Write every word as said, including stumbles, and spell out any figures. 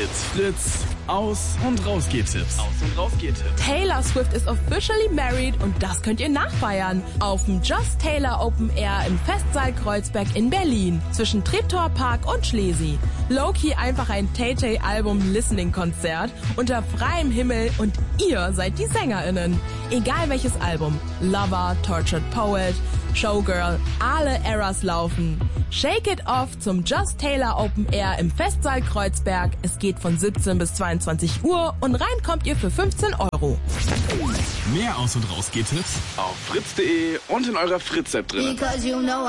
It's Fritz Aus- und Rausgehtipps. Aus- und Rausgehtipps. Taylor Swift ist officially married und das könnt ihr nachfeiern. Auf dem Just Taylor Open Air im Festsaal Kreuzberg in Berlin. Zwischen Treptower Park und Schlesi. Low-key einfach ein Tay Tay Album Listening Konzert unter freiem Himmel und ihr seid die SängerInnen. Egal welches Album. Lover, Tortured Poet, Showgirl, alle Eras laufen. Shake It Off zum Just Taylor Open Air im Festsaal Kreuzberg. Es geht von siebzehn bis zweiundzwanzig Uhr und rein kommt ihr für fünfzehn Euro. Mehr Aus- und Rausgehtipps auf fritz punkt de und in eurer Fritz-App drin.